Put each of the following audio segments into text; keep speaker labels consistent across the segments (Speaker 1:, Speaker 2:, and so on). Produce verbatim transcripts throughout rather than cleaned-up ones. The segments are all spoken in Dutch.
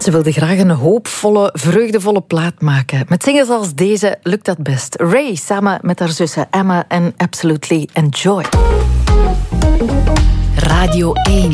Speaker 1: Ze wilde graag een hoopvolle, vreugdevolle plaat maken. Met zingers als deze lukt dat best. Ray samen met haar zussen Emma en Absolutely Enjoy.
Speaker 2: Radio één.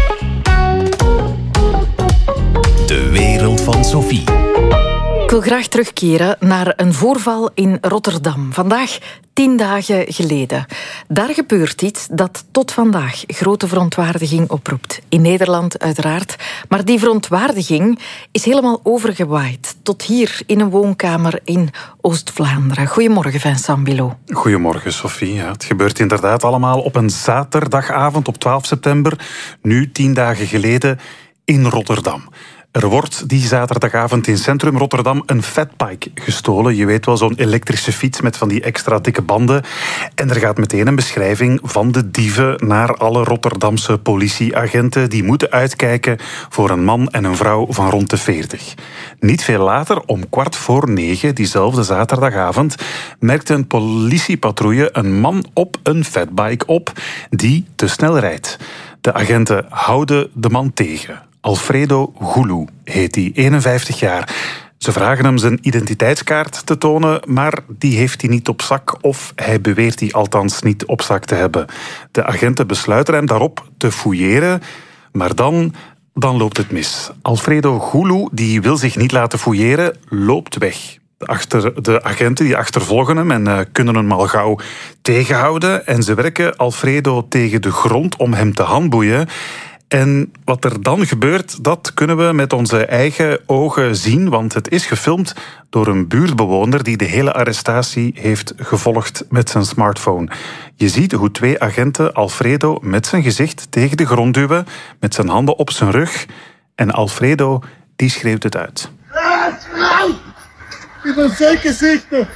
Speaker 3: De wereld van Sophie.
Speaker 1: Ik wil graag terugkeren naar een voorval in Rotterdam. Vandaag tien dagen geleden. Daar gebeurt iets dat tot vandaag grote verontwaardiging oproept. In Nederland uiteraard. Maar die verontwaardiging is helemaal overgewaaid. Tot hier in een woonkamer in Oost-Vlaanderen. Goedemorgen, Vincent Bilot.
Speaker 4: Goedemorgen, Sophie. Ja, het gebeurt inderdaad allemaal op een zaterdagavond op twaalf september. Nu tien dagen geleden in Rotterdam. Er wordt die zaterdagavond in centrum Rotterdam een fatbike gestolen. Je weet wel, zo'n elektrische fiets met van die extra dikke banden. En er gaat meteen een beschrijving van de dieven naar alle Rotterdamse politieagenten. Die moeten uitkijken voor een man en een vrouw van rond de veertig. Niet veel later, om kwart voor negen, diezelfde zaterdagavond, merkte een politiepatrouille een man op een fatbike op die te snel rijdt. De agenten houden de man tegen. Alfredo Goulou heet hij, eenenvijftig jaar. Ze vragen hem zijn identiteitskaart te tonen, maar die heeft hij niet op zak, of hij beweert die althans niet op zak te hebben. De agenten besluiten hem daarop te fouilleren, maar dan, dan loopt het mis. Alfredo Goulou die wil zich niet laten fouilleren, loopt weg. Achter de agenten die achtervolgen hem en uh, kunnen hem al gauw tegenhouden. En ze werken Alfredo tegen de grond om hem te handboeien. En wat er dan gebeurt, dat kunnen we met onze eigen ogen zien, want het is gefilmd door een buurtbewoner die de hele arrestatie heeft gevolgd met zijn smartphone. Je ziet hoe twee agenten Alfredo met zijn gezicht tegen de grond duwen, met zijn handen op zijn rug. En Alfredo, die schreeuwt het uit.
Speaker 5: Ik ben zeker ziekte.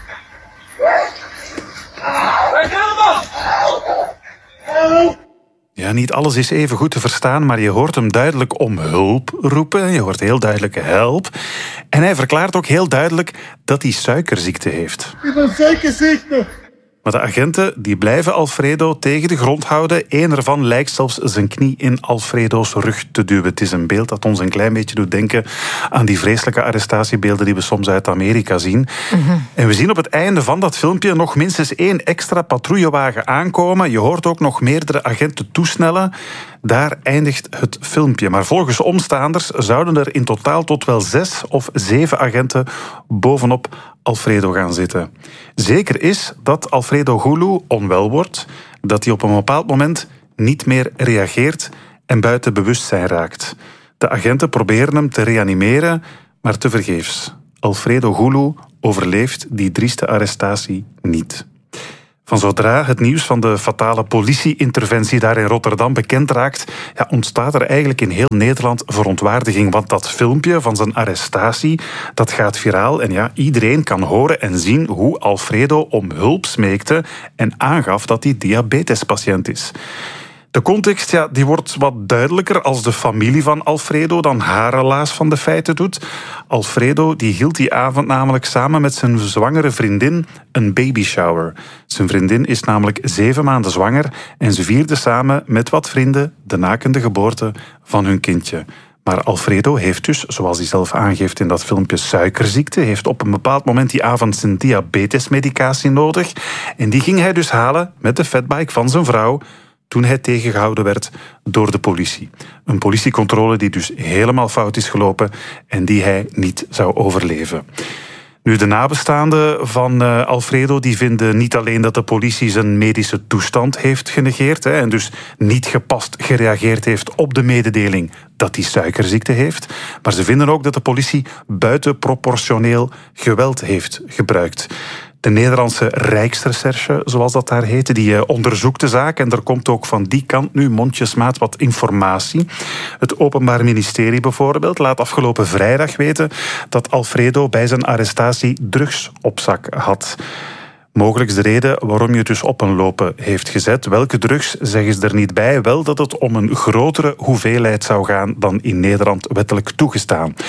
Speaker 5: Help!
Speaker 4: Ja, niet alles is even goed te verstaan, maar je hoort hem duidelijk om hulp roepen. Je hoort heel duidelijk help. En hij verklaart ook heel duidelijk dat hij suikerziekte heeft.
Speaker 5: Ik ben zeker ziekte.
Speaker 4: Maar de agenten die blijven Alfredo tegen de grond houden. Eén ervan lijkt zelfs zijn knie in Alfredo's rug te duwen. Het is een beeld dat ons een klein beetje doet denken aan die vreselijke arrestatiebeelden die we soms uit Amerika zien. Mm-hmm. En we zien op het einde van dat filmpje nog minstens één extra patrouillewagen aankomen. Je hoort ook nog meerdere agenten toesnellen. Daar eindigt het filmpje. Maar volgens omstaanders zouden er in totaal tot wel zes of zeven agenten bovenop Alfredo gaan zitten. Zeker is dat Alfredo Goulou onwel wordt, dat hij op een bepaald moment niet meer reageert en buiten bewustzijn raakt. De agenten proberen hem te reanimeren, maar tevergeefs. Alfredo Goulou overleeft die drieste arrestatie niet. Van zodra het nieuws van de fatale politie-interventie daar in Rotterdam bekend raakt, ja, ontstaat er eigenlijk in heel Nederland verontwaardiging. Want dat filmpje van zijn arrestatie, dat gaat viraal. En ja, iedereen kan horen en zien hoe Alfredo om hulp smeekte en aangaf dat hij diabetespatiënt is. De context ja, die wordt wat duidelijker als de familie van Alfredo dan haar relaas van de feiten doet. Alfredo die hield die avond namelijk samen met zijn zwangere vriendin een babyshower. Zijn vriendin is namelijk zeven maanden zwanger en ze vierden samen met wat vrienden de nakende geboorte van hun kindje. Maar Alfredo heeft dus, zoals hij zelf aangeeft in dat filmpje, suikerziekte. Heeft op een bepaald moment die avond zijn diabetesmedicatie nodig. En die ging hij dus halen met de fatbike van zijn vrouw toen hij tegengehouden werd door de politie. Een politiecontrole die dus helemaal fout is gelopen en die hij niet zou overleven. Nu, de nabestaanden van uh, Alfredo die vinden niet alleen dat de politie zijn medische toestand heeft genegeerd hè, en dus niet gepast gereageerd heeft op de mededeling dat hij suikerziekte heeft, maar ze vinden ook dat de politie buitenproportioneel geweld heeft gebruikt. De Nederlandse Rijksrecherche, zoals dat daar heette, die onderzoekt de zaak. En er komt ook van die kant nu mondjesmaat wat informatie. Het Openbaar Ministerie bijvoorbeeld laat afgelopen vrijdag weten dat Alfredo bij zijn arrestatie drugs op zak had. Mogelijk de reden waarom je het dus op een lopen heeft gezet. Welke drugs zeggen ze er niet bij? Wel dat het om een grotere hoeveelheid zou gaan dan in Nederland wettelijk toegestaan.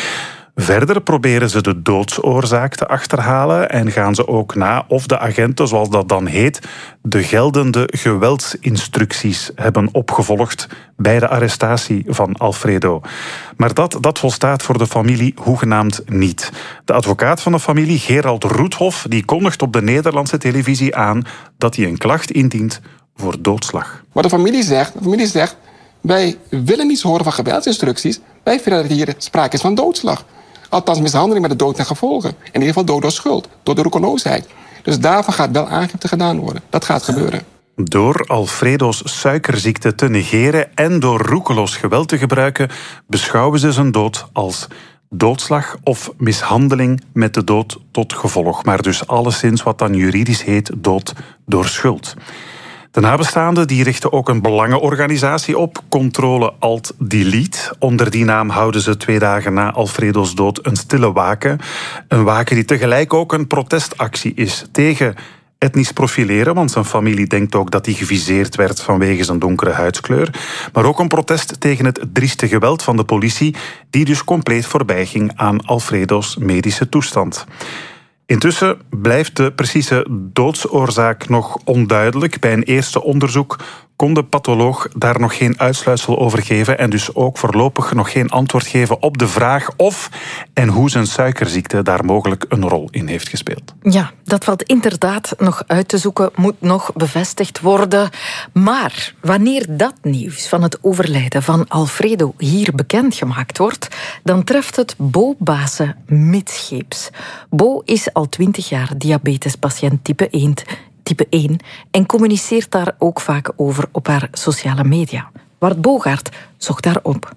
Speaker 4: Verder proberen ze de doodsoorzaak te achterhalen en gaan ze ook na of de agenten, zoals dat dan heet, de geldende geweldsinstructies hebben opgevolgd bij de arrestatie van Alfredo. Maar dat, dat volstaat voor de familie hoegenaamd niet. De advocaat van de familie, Gerald Roethoff, die kondigt op de Nederlandse televisie aan dat hij een klacht indient voor doodslag.
Speaker 2: Wat de familie zegt, de familie zegt, wij willen niets horen van geweldsinstructies. Wij vinden dat hier sprake is van doodslag. Althans mishandeling met de dood ten gevolge. In ieder geval dood door schuld, door de roekeloosheid. Dus daarvan gaat wel aangifte gedaan worden. Dat gaat gebeuren.
Speaker 4: Door Alfredo's suikerziekte te negeren en door roekeloos geweld te gebruiken, beschouwen ze zijn dood als doodslag of mishandeling met de dood tot gevolg. Maar dus alleszins wat dan juridisch heet dood door schuld. De nabestaanden die richten ook een belangenorganisatie op, Controle Alt Delete. Onder die naam houden ze twee dagen na Alfredo's dood een stille waken. Een waken die tegelijk ook een protestactie is tegen etnisch profileren, want zijn familie denkt ook dat hij geviseerd werd vanwege zijn donkere huidskleur. Maar ook een protest tegen het drieste geweld van de politie, die dus compleet voorbij ging aan Alfredo's medische toestand. Intussen blijft de precieze doodsoorzaak nog onduidelijk. Bij een eerste onderzoek kon de patholoog daar nog geen uitsluitsel over geven en dus ook voorlopig nog geen antwoord geven op de vraag of en hoe zijn suikerziekte daar mogelijk een rol in heeft gespeeld.
Speaker 1: Ja, dat valt inderdaad nog uit te zoeken, moet nog bevestigd worden. Maar wanneer dat nieuws van het overlijden van Alfredo hier bekendgemaakt wordt, dan treft het Bo Baassen midscheeps. Bo is al twintig jaar diabetespatiënt type één, type één en communiceert daar ook vaak over op haar sociale media. Bart Bogaert zocht daar op.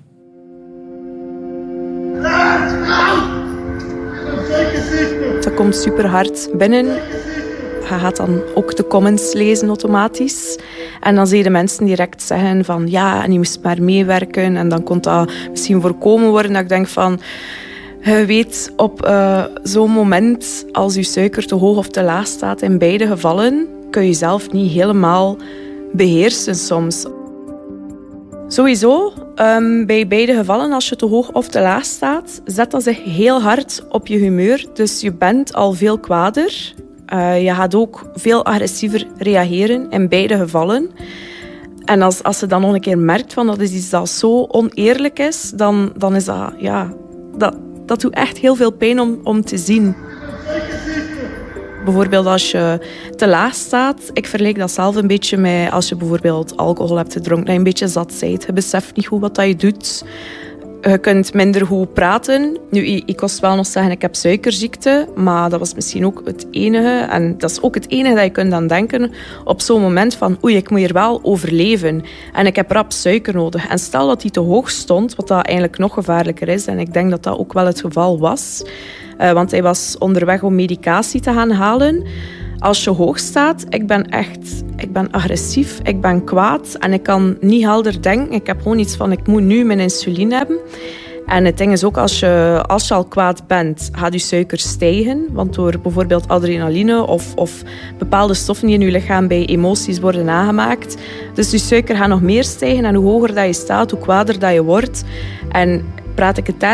Speaker 6: Dat komt super hard binnen. Je gaat dan ook de comments lezen automatisch. En dan zie je de mensen direct zeggen van ja, en je moest maar meewerken. En dan kon dat misschien voorkomen worden dat ik denk van je weet op uh, zo'n moment als je suiker te hoog of te laag staat, in beide gevallen kun je jezelf niet helemaal beheersen soms. Sowieso, um, bij beide gevallen, als je te hoog of te laag staat, zet dat zich heel hard op je humeur. Dus je bent al veel kwader. Uh, je gaat ook veel agressiever reageren in beide gevallen. En als, als je dan nog een keer merkt van dat is iets dat zo oneerlijk is, dan, dan is dat, ja, dat, dat doet echt heel veel pijn om, om te zien. Bijvoorbeeld als je te laag staat. Ik vergelijk dat zelf een beetje met als je bijvoorbeeld alcohol hebt gedronken, dat je een beetje zat bent. Je beseft niet goed wat je doet. Je kunt minder goed praten. Nu, ik kost wel nog zeggen, ik heb suikerziekte, maar dat was misschien ook het enige. En dat is ook het enige dat je kunt aan denken op zo'n moment van oei, ik moet hier wel overleven. En ik heb rap suiker nodig. En stel dat die te hoog stond, wat dat eigenlijk nog gevaarlijker is, en ik denk dat dat ook wel het geval was, uh, want hij was onderweg om medicatie te gaan halen. Als je hoog staat, ik ben echt ik ben agressief, ik ben kwaad en ik kan niet helder denken. Ik heb gewoon iets van, ik moet nu mijn insuline hebben. En het ding is ook, als je, als je al kwaad bent, gaat je suiker stijgen. Want door bijvoorbeeld adrenaline of, of bepaalde stoffen die in je lichaam bij emoties worden aangemaakt. Dus je suiker gaat nog meer stijgen en hoe hoger dat je staat, hoe kwaader dat je wordt. En praat ik het daar